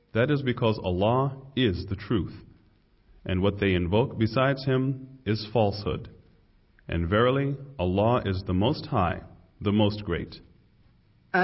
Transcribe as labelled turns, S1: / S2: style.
S1: That is because Allah is the truth, and what they invoke besides Him is falsehood. And verily, Allah is the Most High, the Most Great.